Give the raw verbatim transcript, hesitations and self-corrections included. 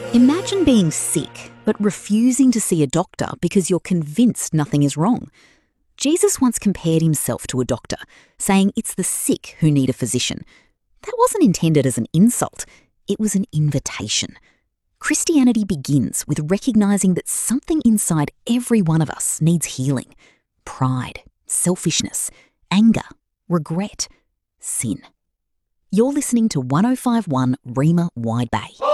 Imagine being sick, but refusing to see a doctor because you're convinced nothing is wrong. Jesus once compared himself to a doctor, saying it's the sick who need a physician. That wasn't intended as an insult, it was an invitation. Christianity begins with recognising that something inside every one of us needs healing. Pride, selfishness, anger, regret, sin. You're listening to one oh five point one Rhema Wide Bay.